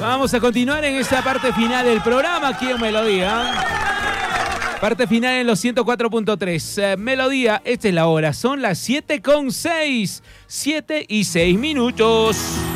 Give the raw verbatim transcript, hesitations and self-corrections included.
Vamos a continuar en esta parte final del programa aquí en Melodía. Parte final en los ciento cuatro punto tres. Eh, Melodía, esta es la hora. Son las siete con seis. siete y seis minutos.